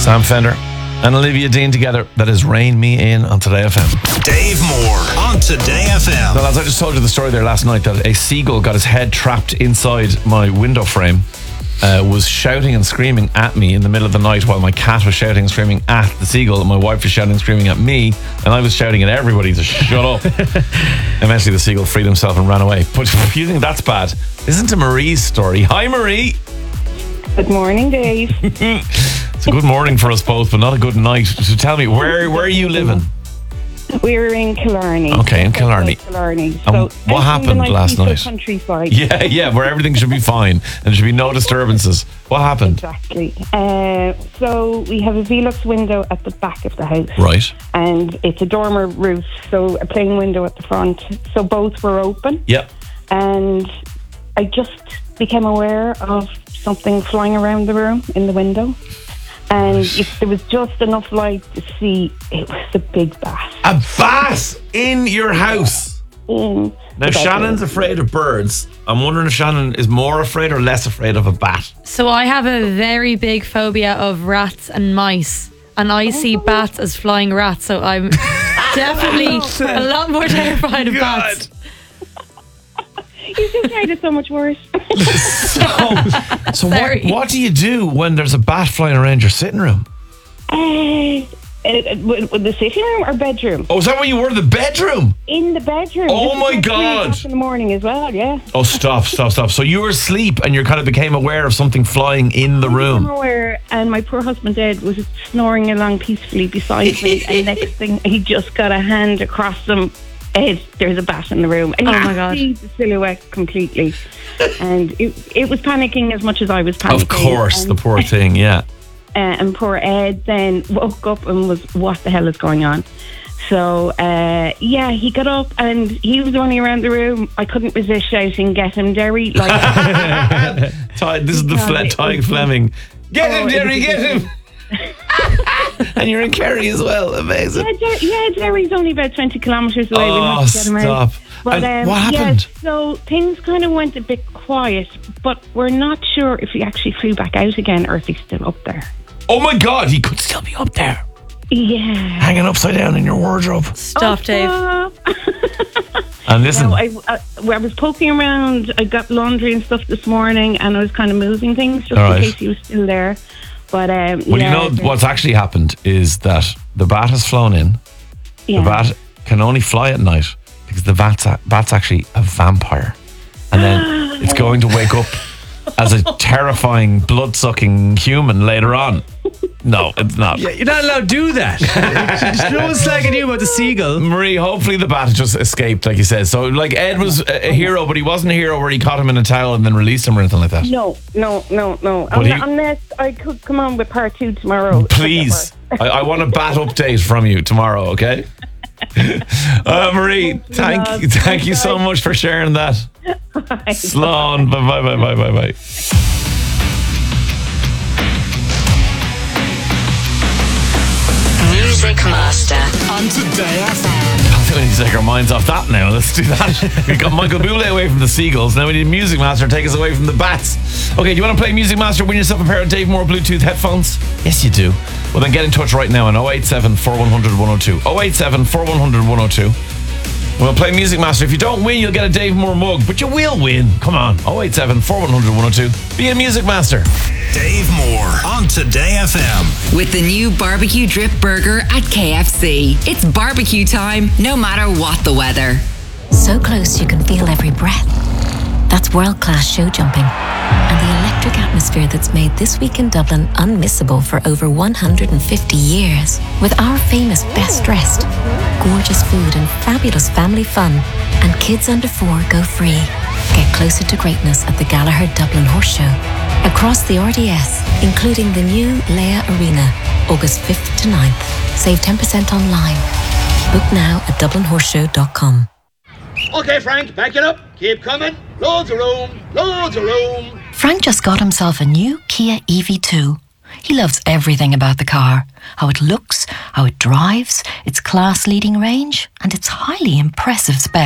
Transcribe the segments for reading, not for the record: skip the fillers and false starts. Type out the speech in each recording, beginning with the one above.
Sam Fender and Olivia Dean together. That is Rain Me In on Today FM. Dave Moore on Today FM. Well, as I just told you the story there last night, that a seagull got his head trapped inside my window frame, was shouting and screaming at me in the middle of the night while my cat was shouting and screaming at the seagull, and my wife was shouting and screaming at me, and I was shouting at everybody to shut up. Eventually the seagull freed himself and ran away. But if you think that's bad, listen to Marie's story. Hi, Marie. Good morning, Dave. It's a good morning for us both, but not a good night. So tell me, where are you living? We're in Killarney. Okay, in Killarney. Killarney. And what happened last night? Countryside. Yeah, where everything should be fine and there should be no disturbances. What happened? Exactly. So we have a Velux window at the back of the house. Right. And it's a dormer roof, so a plain window at the front. So both were open. Yep. And I just became aware of something flying around the room in the window. And if there was just enough light to see, it was a big bat. A bat in your house? In now, Shannon's afraid of birds. I'm wondering if Shannon is more afraid or less afraid of a bat. So I have a very big phobia of rats and mice. And I see bats as flying rats. So I'm definitely a lot more terrified of bats. You just made it so much worse. So what do you do when there's a bat flying around your sitting room? The sitting room or bedroom? Oh, is that where you were? The bedroom? In the bedroom. Oh my God. 3 in the morning as well, yeah. Oh, stop. So you were asleep and you kind of became aware of something flying in the room. I became aware, and my poor husband Ed was snoring along peacefully beside me, and next thing he just got a hand across him. Ed, there's a bat in the room. And oh my God. See the silhouette completely. And it was panicking as much as I was panicking. Of course, the poor thing, yeah. And poor Ed then woke up and was, what the hell is going on? So, he got up and he was running around the room. I couldn't resist shouting, "Get him, Derry." This is the Tyg Fleming. Get him, Derry, get him. And you're in Kerry as well. Amazing. Yeah, Derry's only about 20 kilometres away. Oh, we have to get him out. But, what happened? So things kind of went a bit quiet, but we're not sure if he actually flew back out again or if he's still up there. Oh my God, he could still be up there. Yeah. Hanging upside down in your wardrobe. Stop, Dave. And listen. No, I was poking around. I got laundry and stuff this morning, and I was kind of moving things just in case he was still there. But you know what's actually happened is that the bat has flown in. Yeah. The bat can only fly at night because the bat's actually a vampire, and then it's going to wake up as a terrifying blood-sucking human later on. No, it's not. Yeah, you're not allowed to do that. No one's slagging you about the seagull. Marie, hopefully the bat just escaped, like you said. So, like, Ed was a hero, but he wasn't a hero where he caught him in a towel and then released him or anything like that. No. Unless I could come on with part 2 tomorrow. Please. I want a bat update from you tomorrow, okay? Marie, thank you so much for sharing that. Slán, bye. Music Master on Today FM. We need to take our minds off that now. Let's do that. We got Michael Bublé away from the seagulls. Now we need Music Master to take us away from the bats. Okay, do you want to play Music Master? Win yourself a pair of Dave Moore Bluetooth headphones? Yes, you do. Well, then get in touch right now on 087 4100 102. 087 4100 102. We'll play Music Master. If you don't win, you'll get a Dave Moore mug, but you will win. Come on. 087 4100 102. Be a Music Master. Dave Moore on Today FM. With the new barbecue drip burger at KFC. It's barbecue time, no matter what the weather. So close you can feel every breath. That's world-class show jumping. And the electric atmosphere that's made This Week in Dublin unmissable for over 150 years. With our famous Best Dressed, gorgeous food and fabulous family fun. And kids under 4 go free. Get closer to greatness at the Gallagher Dublin Horse Show. Across the RDS, including the new Leia Arena, August 5th to 9th. Save 10% online. Book now at dublinhorseshow.com. Okay, Frank, back it up. Keep coming. Loads of room. Frank just got himself a new Kia EV2. He loves everything about the car. How it looks, how it drives, its class-leading range, and its highly impressive spec.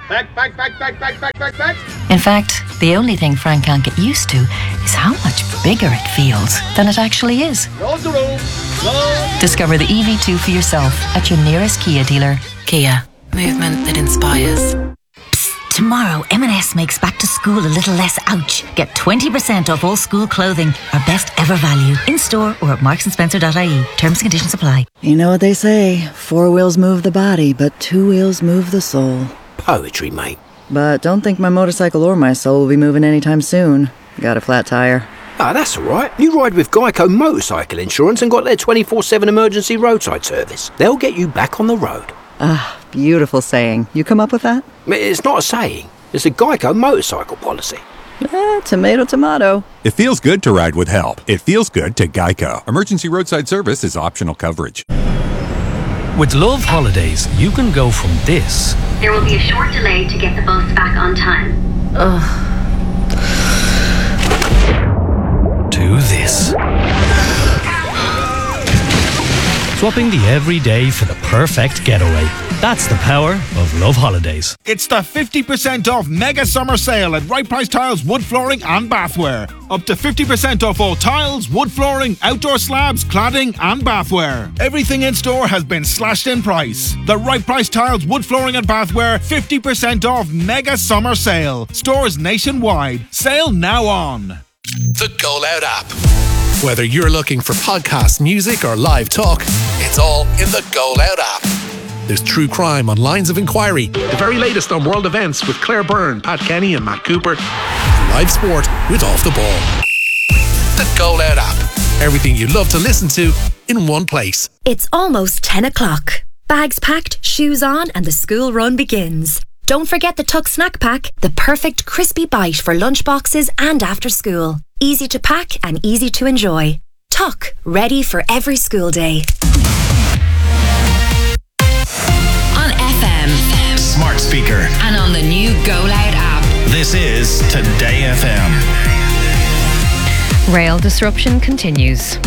Back, back, back, back, back, back, back, back. In fact, the only thing Frank can't get used to is how much bigger it feels than it actually is. Loads of room. Loads. Discover the EV2 for yourself at your nearest Kia dealer. Kia. Movement that inspires. Tomorrow, M&S makes back to school a little less ouch. Get 20% off all school clothing, our best ever value, in store or at marksandSpencer.ie. Terms and conditions apply. You know what they say, 4 wheels move the body, but 2 wheels move the soul. Poetry, mate. But don't think my motorcycle or my soul will be moving anytime soon. Got a flat tire. Ah, that's all right. You ride with Geico Motorcycle Insurance and got their 24/7 emergency roadside service. They'll get you back on the road. Ah, beautiful saying. You come up with that? It's not a saying. It's a Geico motorcycle policy. Tomato, tomato. It feels good to ride with help. It feels good to Geico. Emergency roadside service is optional coverage. With Love Holidays, you can go from this. There will be a short delay to get the bus back on time. To this. Swapping the everyday for the perfect getaway. That's the power of Love Holidays. It's the 50% off mega summer sale at Right Price Tiles, wood flooring and bathware. Up to 50% off all tiles, wood flooring, outdoor slabs, cladding and bathware. Everything in store has been slashed in price. The Right Price Tiles, wood flooring and bathware 50% off mega summer sale. Stores nationwide. Sale now on. The Go Loud app. Whether you're looking for podcast, music or live talk, it's all in the Go Loud app. There's true crime on Lines of Inquiry, the very latest on world events with Claire Byrne, Pat Kenny and Matt Cooper, live sport with Off the Ball. The Go Loud app. Everything you love to listen to in one place. It's almost 10 o'clock. Bags packed, shoes on, and the school run begins. Don't forget the Tuck Snack Pack, the perfect crispy bite for lunchboxes and after school. Easy to pack and easy to enjoy. Tuck, ready for every school day. On FM, Smart speaker, and on the new Go Loud app. this is Today FM. Rail disruption continues.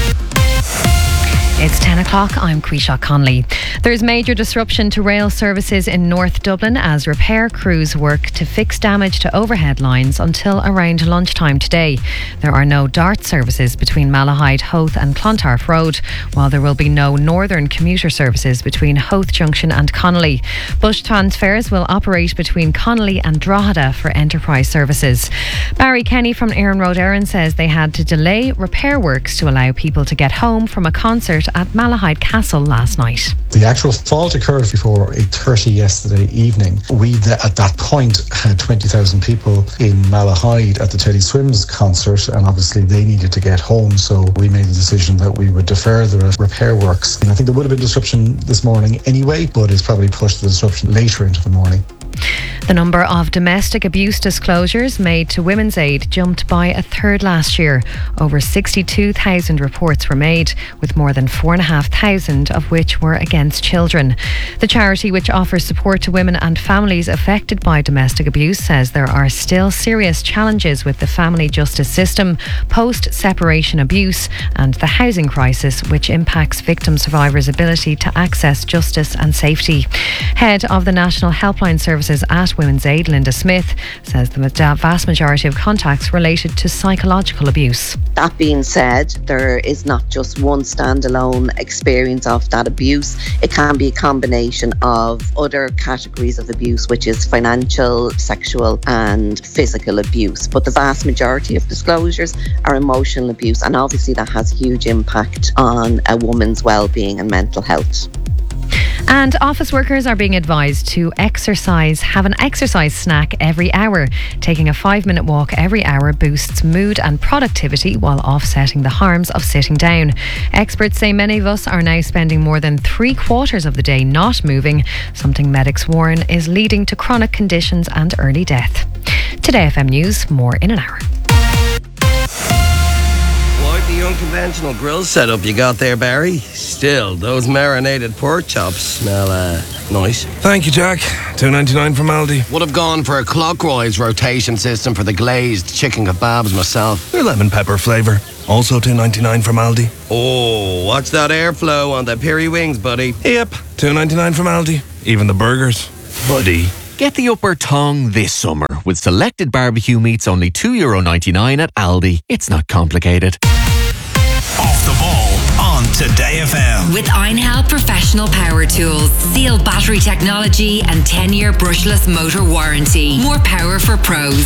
It's 10 o'clock. I'm Quisha Conley. There's major disruption to rail services in North Dublin as repair crews work to fix damage to overhead lines until around lunchtime today. There are no DART services between Malahide, Howth and Clontarf Road, while there will be no northern commuter services between Howth Junction and Connolly. Bus transfers will operate between Connolly and Drogheda for enterprise services. Barry Kenny from Aaron Road Erin says they had to delay repair works to allow people to get home from a concert at Malahide Castle last night. The actual fault occurred before 8:30 yesterday evening. We at that point had 20,000 people in Malahide at the Teddy Swims concert, and obviously they needed to get home, so we made the decision that we would defer the repair works. And I think there would have been disruption this morning anyway, but it's probably pushed the disruption later into the morning. The number of domestic abuse disclosures made to Women's Aid jumped by a third last year. Over 62,000 reports were made, with more than 4,500 of which were against children. The charity, which offers support to women and families affected by domestic abuse, says there are still serious challenges with the family justice system, post-separation abuse and the housing crisis, which impacts victim survivors' ability to access justice and safety. Head of the National Helpline Services at Women's Aid, Linda Smith, says the vast majority of contacts related to psychological abuse. That being said, there is not just one standalone experience of that abuse. It can be a combination of other categories of abuse, which is financial, sexual and physical abuse. But the vast majority of disclosures are emotional abuse, and obviously that has a huge impact on a woman's well-being and mental health. And office workers are being advised to have an exercise snack every hour. Taking a 5-minute walk every hour boosts mood and productivity while offsetting the harms of sitting down. Experts say many of us are now spending more than 3/4 of the day not moving, something medics warn is leading to chronic conditions and early death. Today FM News, more in an hour. The unconventional grill setup you got there, Barry. Still, those marinated pork chops smell nice. Thank you, Jack. $2.99 from Aldi. Would have gone for a clockwise rotation system for the glazed chicken kebabs myself. Their lemon pepper flavour. Also $2.99 from Aldi. Oh, watch that airflow on the peri wings, buddy. Yep, $2.99 from Aldi. Even the burgers. Buddy, Get the upper tongue this summer with selected barbecue meats only €2.99 at Aldi. It's not complicated. Off the ball on Today FM. With Einhell Professional Power Tools, sealed battery technology and 10-year brushless motor warranty. More power for pros.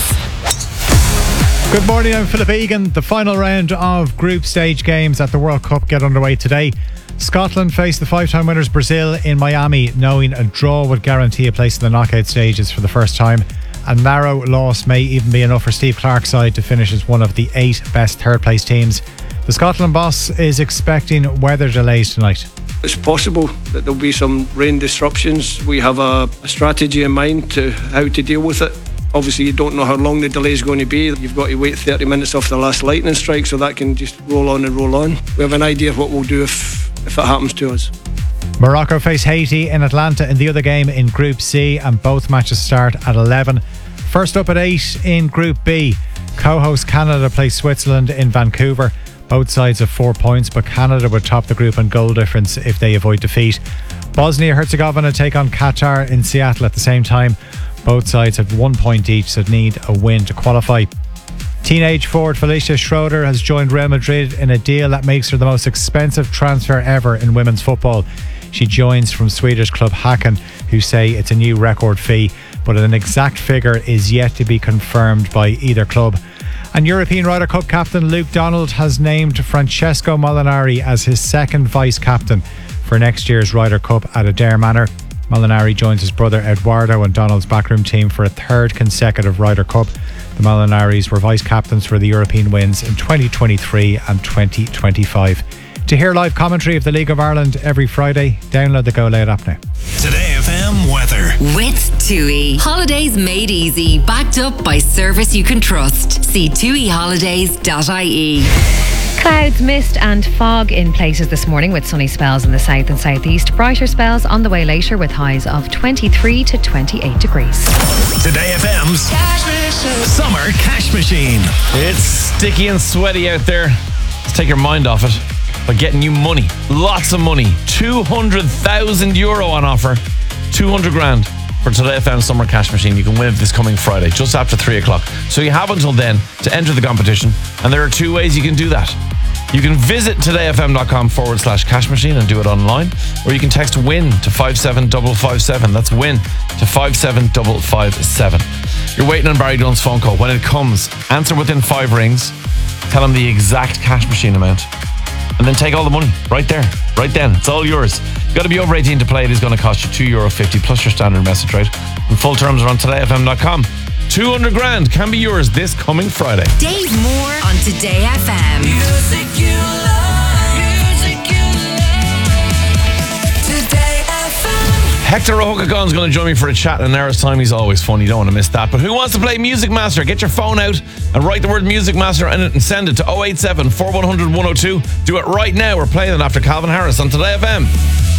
Good morning, I'm Philip Egan. The final round of group stage games at the World Cup get underway today. Scotland face the 5-time winners Brazil in Miami, knowing a draw would guarantee a place in the knockout stages for the first time. A narrow loss may even be enough for Steve Clarke's side to finish as one of the 8 best third-place teams. The Scotland boss is expecting weather delays tonight. It's possible that there'll be some rain disruptions. We have a strategy in mind to how to deal with it. Obviously, you don't know how long the delay is going to be. You've got to wait 30 minutes off the last lightning strike, so that can just roll on and roll on. We have an idea of what we'll do if it happens to us. Morocco face Haiti in Atlanta in the other game in Group C, and both matches start at 11. First up at 8 in Group B, co-host Canada play Switzerland in Vancouver. Both sides have 4 points, but Canada would top the group in goal difference if they avoid defeat. Bosnia-Herzegovina take on Qatar in Seattle at the same time. Both sides have 1 point each, so need a win to qualify. Teenage forward Felicia Schroeder has joined Real Madrid in a deal that makes her the most expensive transfer ever in women's football. She joins from Swedish club Häcken, who say it's a new record fee, but an exact figure is yet to be confirmed by either club. And European Ryder Cup captain Luke Donald has named Francesco Molinari as his second vice-captain for next year's Ryder Cup at Adare Manor. Molinari joins his brother Eduardo and Donald's backroom team for a third consecutive Ryder Cup. The Molinaris were vice-captains for the European wins in 2023 and 2025. To hear live commentary of the League of Ireland every Friday, download the Go Loud app now. Today FM weather. With TUI. Holidays made easy. Backed up by service you can trust. See tuiholidays.ie. Clouds, mist and fog in places this morning with sunny spells in the south and southeast. Brighter spells on the way later with highs of 23 to 28 degrees. Today FM's Summer Cash Machine. It's sticky and sweaty out there. Let's take your mind off it by getting you money. Lots of money. €200,000 on offer. 200 grand for Today FM Summer Cash Machine. You can win it this coming Friday, just after 3 o'clock. So you have until then to enter the competition. And there are 2 ways you can do that. You can visit todayfm.com/cash machine and do it online, or you can text WIN to 57557. That's WIN to 57557. You're waiting on Barry Dunn's phone call. When it comes, answer within 5 rings, tell him the exact cash machine amount, and then take all the money right there, right then. It's all yours. You've got to be over 18 to play. It is going to cost you €2.50 plus your standard message rate. And full terms are on todayfm.com. 200 grand can be yours this coming Friday. Dave Moore on Today FM. Music you love. Music you love. Today FM. Hector O'Hugagon's going to join me for a chat in an hour's time. He's always fun. You don't want to miss that. But who wants to play Music Master? Get your phone out and write the word Music Master in it and send it to 087 4100 102. Do it right now. We're playing it after Calvin Harris on Today FM.